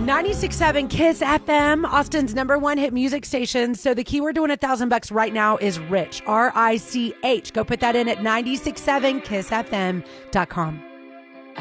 96.7 Kiss FM, Austin's #1 hit music station. So the keyword to win $1,000 right now is rich. RICH. Go put that in at 967kissfm.com.